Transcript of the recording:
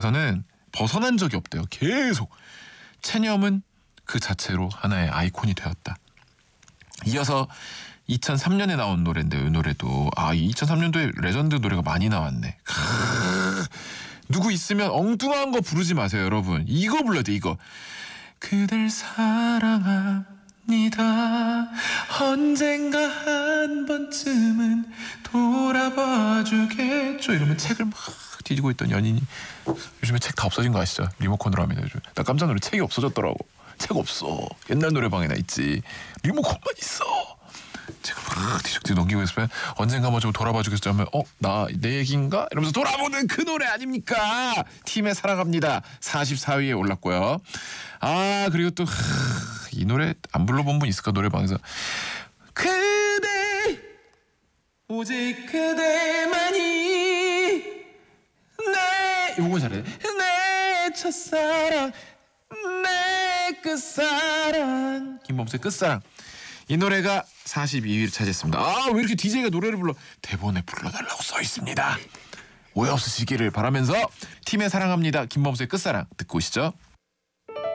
저는 벗어난 적이 없대요. 계속. 체념은 그 자체로 하나의 아이콘이 되었다. 이어서 2003년에 나온 노래인데 이 노래도 이 2003년도에 레전드 노래가 많이 나왔네. 누구 있으면 엉뚱한 거 부르지 마세요, 여러분. 이거 불러야 돼, 이거. 그댈 사랑합니다. 언젠가 한 번쯤은 돌아봐 주겠죠. 이러면 책을 막 뒤지고 있던 연인이 요즘에 책 다 없어진 거 아시죠? 리모컨으로 합니다, 요즘. 나 깜짝 놀래. 책이 없어졌더라고. 책 없어. 옛날 노래방에나 있지. 리모컨만 있어. 책을 막 뒤적뒤적 넘기고 있으면 언젠가 뭐 좀 돌아봐 주겠죠 하면 나 내 얘기인가? 이러면서 돌아보는 그 노래 아닙니까? 팀의 사랑합니다. 44위에 올랐고요. 그리고 또 이 노래 안 불러본 분 있을까? 노래방에서 그대 오직 그대만이 내 요거 잘해. 내 첫사랑 내 끝사랑 김범수의 끝사랑. 이 노래가 42위를 차지했습니다. 왜 이렇게 DJ가 노래를 불러? 대본에 불러달라고 써 있습니다. 오해 없으시기를 바라면서 팀의 사랑합니다. 김범수의 끝사랑 듣고 오시죠.